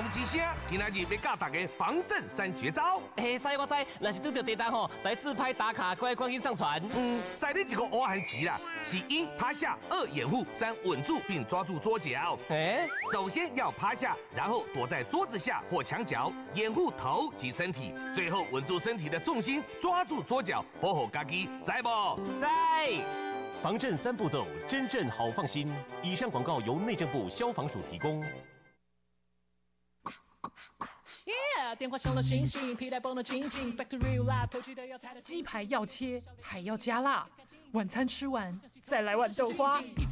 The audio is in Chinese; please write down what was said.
公之声，今仔日要教大家防震3绝招。 知我知，若是拄到地震吼，来自拍打卡，快赶紧上传。 在你一个乌汉棋啦，是1趴下，2掩护，3稳住并抓住桌角。首先要趴下，然后躲在桌子下或墙角，掩护头及身体，最后稳住身体的重心，抓住桌角，保护家己，知不？ 知。 防震3步骤，真正好放心。以上广告由内政部消防署提供。 电话响了醒醒，皮带绷得紧紧 ，Back to real life， 偷取的要菜的鸡排要切，还要加辣。晚餐吃完再来碗豆花。